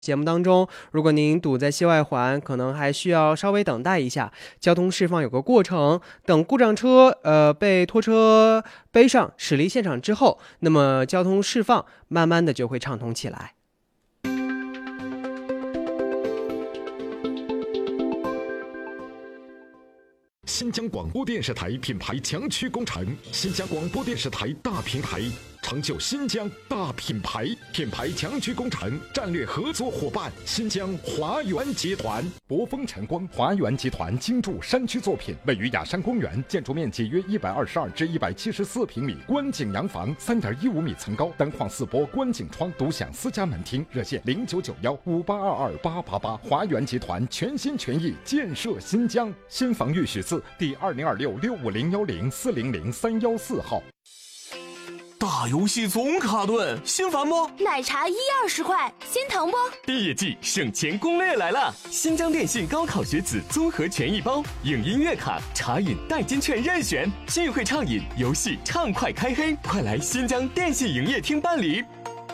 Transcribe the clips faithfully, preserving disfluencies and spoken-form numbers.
节目当中，如果您堵在西外环，可能还需要稍微等待一下，交通释放有个过程。等故障车呃被拖车背上驶离现场之后，那么交通释放慢慢的就会畅通起来。 新疆广播电视台品牌强驱工程，新疆广播电视台大平台，成就新疆大品牌。品牌强驱工程战略合作伙伴新疆华源集团。博风晨光华源集团精筑山区作品，位于雅山公园，建筑面积约一百二十二至一百七十四平米，观景洋房，三点一五米层高，单框四波观景窗，独享私家门厅。热线零九九幺五八二二八八八。华源集团全心全意建设新疆。新房预许字第二零二六六五零幺零四零零三幺四号。 大游戏总卡顿，心烦不？ 奶茶一二十块，心疼不？ 毕业季省钱攻略来了！新疆电信高考学子综合权益包，影音乐卡、茶饮代金券任选，聚会畅饮，游戏畅快开黑，快来新疆电信营业厅办理。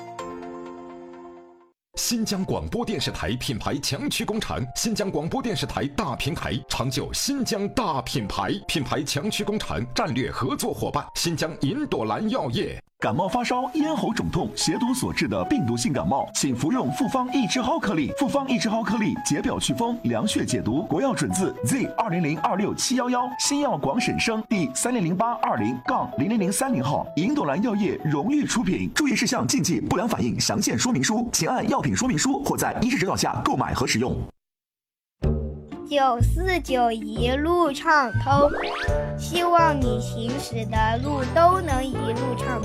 新疆广播电视台品牌强驱工程，新疆广播电视台大平台，成就新疆大品牌。品牌强驱工程战略合作伙伴新疆银朵兰药业。 感冒发烧、咽喉肿痛、血毒所致的病毒性感冒，请服用复方益智蒿颗粒。复方益智蒿颗粒解表祛风、凉血解毒，国药准字 Z 二零零二六七幺幺，新药广审生第三零零八二零杠零零零三零号，银朵兰药业荣誉出品。注意事项、禁忌、不良反应详见说明书，请按药品说明书或在医师指导下购买和使用。 九四九一路畅通，希望你行驶的路都能一路畅